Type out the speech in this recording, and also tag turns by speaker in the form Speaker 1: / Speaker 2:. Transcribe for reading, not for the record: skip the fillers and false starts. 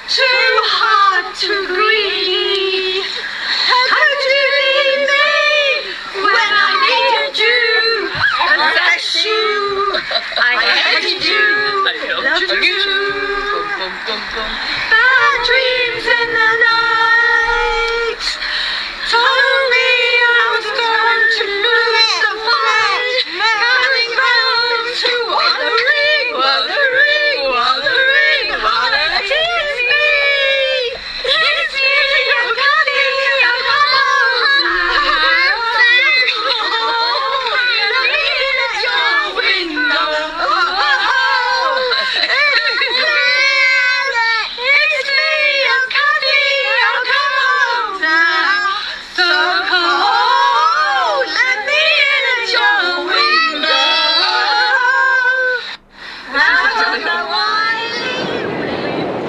Speaker 1: too hard to greet. How could you leave me when I needed you? Bless you, I hated you, loved you. Bad dreams in the night.